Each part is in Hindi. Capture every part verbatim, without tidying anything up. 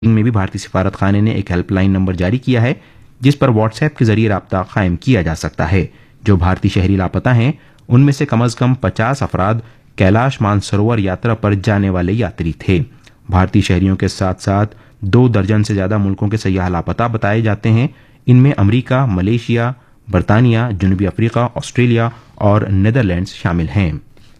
में भी भारतीय सिफारत खाने ने एक हेल्पलाइन नंबर जारी किया है जिस पर व्हाट्सएप के जरिए राब्ता कायम किया जा सकता है। जो भारतीय शहरी लापता हैं उनमें से कम अज कम पचास अफराद कैलाश मानसरोवर यात्रा पर जाने वाले यात्री थे। भारतीय शहरियों के साथ साथ दो दर्जन से ज्यादा मुल्कों के सयाह लापता बताए जाते हैं। इनमें अमरीका, मलेशिया, बरतानिया, जनूबी अफ्रीका, ऑस्ट्रेलिया और नीदरलैंड्स शामिल हैं।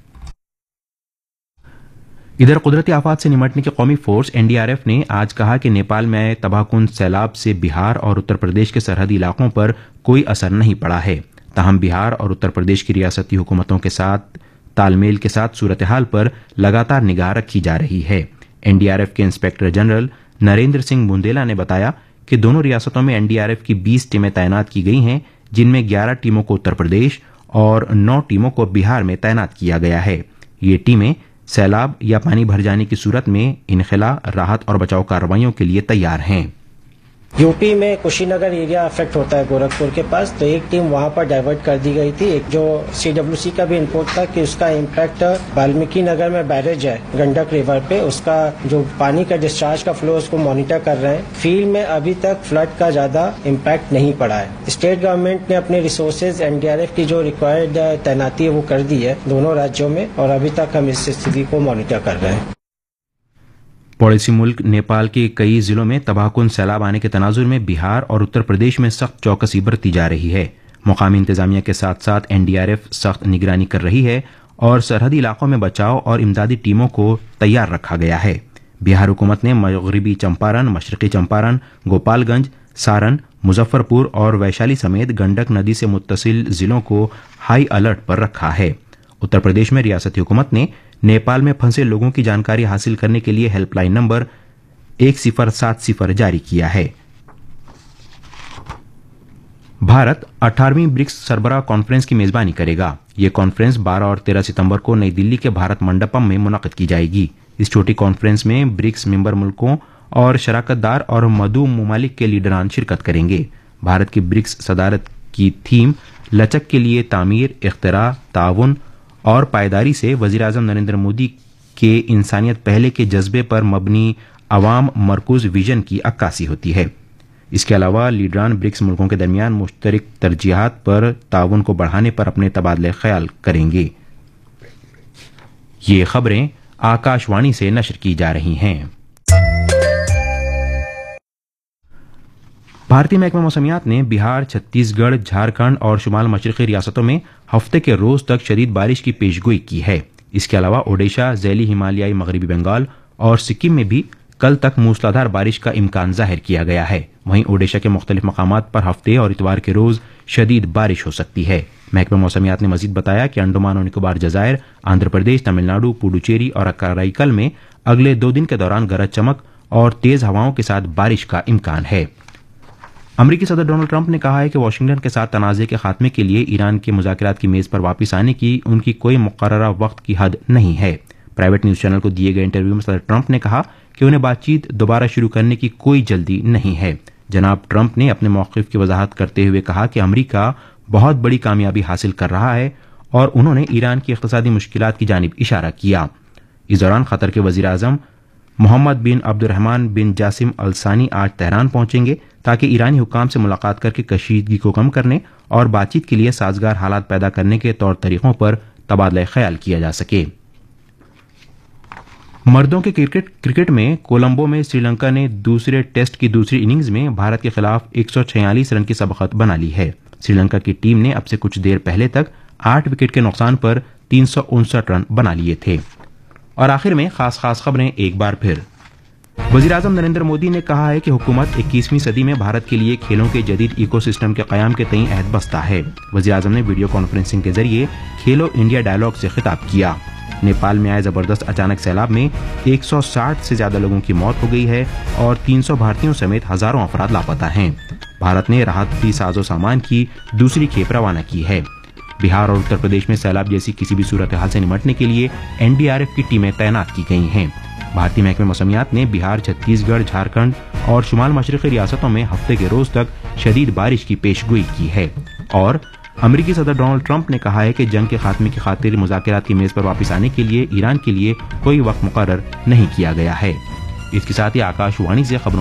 इधर कुदरती आफात से निपटने की कौमी फोर्स एनडीआरएफ ने आज कहा कि नेपाल में आए तबाहकुन सैलाब से बिहार और उत्तर प्रदेश के सरहदी इलाकों पर कोई असर नहीं पड़ा है। ताहम बिहार और उत्तर प्रदेश की रियासती हुकूमतों के साथ तालमेल के साथ सूरत हाल पर लगातार निगाह रखी जा रही है। एनडीआरएफ के इंस्पेक्टर जनरल नरेंद्र सिंह बुंदेला ने बताया कि दोनों रियासतों में एनडीआरएफ की बीस टीमें तैनात की गई हैं, जिनमें ग्यारह टीमों को उत्तर प्रदेश और नौ टीमों को बिहार में तैनात किया गया है। ये टीमें सैलाब या पानी भर जाने की सूरत में इनखला, राहत और बचाव कार्रवाइयों के लिए तैयार हैं। यूपी में कुशीनगर एरिया अफेक्ट होता है गोरखपुर के पास, तो एक टीम वहां पर डाइवर्ट कर दी गई थी। एक जो सीडब्ल्यूसी का भी इनपुट था कि उसका इम्पैक्ट वाल्मीकि नगर में बैरेज है गंडक रिवर पे, उसका जो पानी का डिस्चार्ज का फ्लो उसको मॉनिटर कर रहे हैं। फील्ड में अभी तक फ्लड का ज्यादा इम्पैक्ट नहीं पड़ा है। स्टेट गवर्नमेंट ने अपने रिसोर्सेज एनडीआरएफ की जो रिक्वायर्ड तैनाती है वो कर दी है दोनों राज्यों में, और अभी तक हम इस स्थिति को मॉनिटर कर रहे हैं। पड़ोसी मुल्क नेपाल के कई जिलों में तबाहकुन सैलाब आने के तनाजुर में बिहार और उत्तर प्रदेश में सख्त चौकसी बरती जा रही है। मुकामी इंतजामिया के साथ साथ एनडीआरएफ सख्त निगरानी कर रही है और सरहदी इलाकों में बचाव और इमदादी टीमों को तैयार रखा गया है। बिहार हुकूमत ने मगरबी चंपारण, मशरकी चंपारण, गोपालगंज, सारण, मुजफ्फरपुर और वैशाली समेत गंडक नदी से मुत्तसिल जिलों को हाई अलर्ट पर रखा है। उत्तर प्रदेश में रियासती हुकूमत ने नेपाल में फंसे लोगों की जानकारी हासिल करने के लिए हेल्पलाइन नंबर एक सिफर सात सिफर जारी किया है। भारत अठारहवीं ब्रिक्स सरबराह कॉन्फ्रेंस की मेजबानी करेगा। ये कॉन्फ्रेंस बारह और तेरह सितंबर को नई दिल्ली के भारत मंडपम में मुनक़िद की जाएगी। इस छोटी कॉन्फ्रेंस में ब्रिक्स मेंबर मुल्कों और शराकतदार और मदऊ ममालिक के लीडरान शिरकत करेंगे। भारत की ब्रिक्स सदारत की थीम लचक के लिए तामीर, इख्तिरा, ताउन और पायदारी से वज़ीर-ए-आज़म नरेंद्र मोदी के इंसानियत पहले के जज्बे पर मबनी अवाम मरकूज विजन की अक्कासी होती है। इसके अलावा लीडरान ब्रिक्स मुल्कों के दरमियान मुश्तरक तरजीहात पर ताउन को बढ़ाने पर अपने तबादले ख्याल करेंगे। ये खबरें आकाशवाणी से नशर की जा रही हैं। भारतीय महकमा मौसमियात ने बिहार, छत्तीसगढ़, झारखंड और शुमाल मशरक़ी रियासतों में हफ्ते के रोज तक शदीद बारिश की पेशगोई की है। इसके अलावा ओडिशा, ज़ैली हिमालयाई मगरबी बंगाल और सिक्किम में भी कल तक मूसलाधार बारिश का इम्कान जाहिर किया गया है। वहीं ओडिशा के मुख्तलिफ मकामात पर हफ्ते और इतवार के रोज शदीद बारिश हो सकती है। महकमा मौसमियात ने मजीद बताया कि अंडमान और निकोबार जजायर, आंध्र प्रदेश, तमिलनाडु, पुडुचेरी और कराईकल में अगले दो दिन के दौरान गरज चमक और तेज हवाओं के साथ बारिश का इम्कान है। अमरीकी सदर डोनाल्ड ट्रंप ने कहा है कि वाशिंगटन के साथ तनाज़े के खात्मे के लिए ईरान के मुज़ाकरात की मेज पर वापस आने की उनकी कोई मुकर्ररा वक्त की हद नहीं है। प्राइवेट न्यूज चैनल को दिए गए इंटरव्यू में सदर ट्रंप ने कहा कि उन्हें बातचीत दोबारा शुरू करने की कोई जल्दी नहीं है। जनाब ट्रंप ने अपने मौक़िफ़ की वजाहत करते हुए कहा कि अमरीका बहुत बड़ी कामयाबी हासिल कर रहा है और उन्होंने ईरान की इक़्तिसादी मुश्किलात की जानिब इशारा किया। इस दौरान कतर के वज़ीर आज़म मोहम्मद बिन अब्दुर्रहमान बिन जासिम अल सानी आज तेहरान पहुंचेंगे ताकि ईरानी हुकाम से मुलाकात करके कशीदगी को कम करने और बातचीत के लिए साजगार हालात पैदा करने के तौर तरीकों पर तबादला ख्याल किया जा सके। मर्दों के क्रिकेट क्रिकेट में कोलंबो में श्रीलंका ने दूसरे टेस्ट की दूसरी इनिंग्स में भारत के खिलाफ एक सौ छियालीस रन की सबकत बना ली है। श्रीलंका की टीम ने अब से कुछ देर पहले तक आठ विकेट के नुकसान पर तीन सौ उनसठ रन बना लिए थे। और आखिर में खास खास खबरें एक बार फिर। वज़ीर-ए-आज़म नरेंद्र मोदी ने कहा है कि हुकूमत इक्कीसवीं सदी में भारत के लिए खेलों के जदीद इकोसिस्टम के क़याम के तईं अहद बस्ता है। वज़ीर-ए-आज़म ने वीडियो कॉन्फ्रेंसिंग के जरिए खेलो इंडिया डायलॉग से खिताब किया। नेपाल में आए जबरदस्त अचानक सैलाब में एक सौ साठ से ज्यादा लोगों की मौत हो गई है और तीन सौ भारतीयों समेत हजारों अफराद लापता हैं। भारत ने राहती साजो सामान की दूसरी खेप रवाना की है। बिहार और उत्तर प्रदेश में सैलाब जैसी किसी भी सूरत हाल से निपटने के लिए एनडीआरएफ की टीमें तैनात की गई हैं। भारतीय महकमे मौसमियात ने बिहार, छत्तीसगढ़, झारखंड और शुमाल मशरक़ी रियासतों में हफ्ते के रोज तक शदीद बारिश की पेशगोई की है। और अमरीकी सदर डोनाल्ड ट्रंप ने कहा है कि जंग के खात्मे की खातिर मुज़ाकरात की मेज पर वापस आने के लिए ईरान के लिए कोई वक्त मुकर्रर नहीं किया गया है। इसके साथ ही आकाशवाणी से खबरों